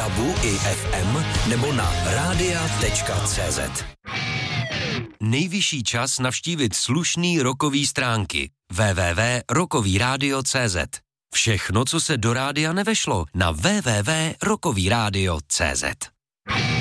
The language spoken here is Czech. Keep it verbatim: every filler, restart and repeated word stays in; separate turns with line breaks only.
dabu i ef em nebo na rádia tečka cé zet. Nejvyšší čas navštívit slušný rockový stránky w w w tečka rockový rádio tečka cé zet. Všechno, co se do rádia nevešlo, na w w w tečka rockový rádio tečka cé zet.